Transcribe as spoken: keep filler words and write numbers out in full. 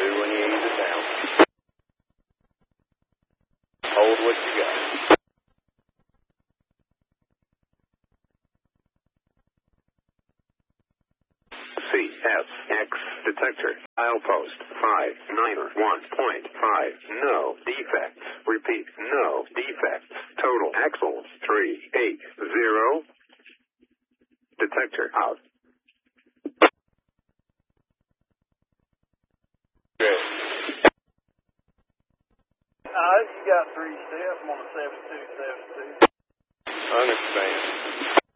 do when you ease it down. Hold what you got. C S X detector. Dial post five nine one point five. No defects. Repeat. No defects. Total axles three eight zero. Detector out. Good. Uh, you got three steps. I'm on a seven two seven two. Understand.